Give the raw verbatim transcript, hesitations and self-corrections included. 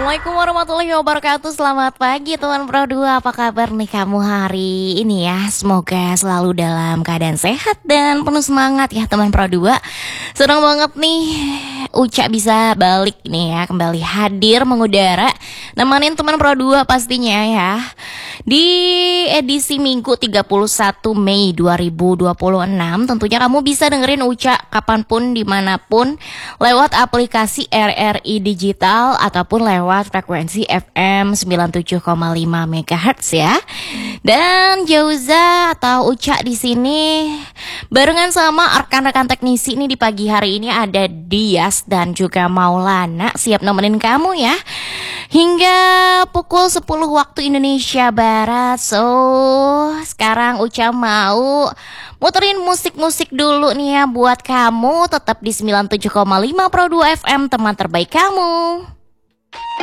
Assalamualaikum warahmatullahi wabarakatuh. Selamat pagi teman Pro dua. Apa kabar nih kamu hari ini ya? Semoga selalu dalam keadaan sehat dan penuh semangat ya teman Pro dua. Senang banget nih Uca bisa balik nih ya, kembali hadir mengudara nemenin teman Pro dua pastinya ya. Di edisi Minggu tiga puluh satu Mei dua ribu dua puluh enam, tentunya kamu bisa dengerin Uca kapanpun, dimanapun, lewat aplikasi R R I Digital ataupun lewat frekuensi F M sembilan puluh tujuh koma lima megahertz ya. Dan Jauza atau Uca di sini barengan sama rekan-rekan teknisi ini di pagi hari ini ada Dias dan juga Maulana siap nemenin kamu ya. Hingga pukul sepuluh waktu Indonesia Barat. So, sekarang Uca mau muterin musik-musik dulu nih ya buat kamu. Tetap di sembilan puluh tujuh koma lima Pro dua F M, teman terbaik kamu.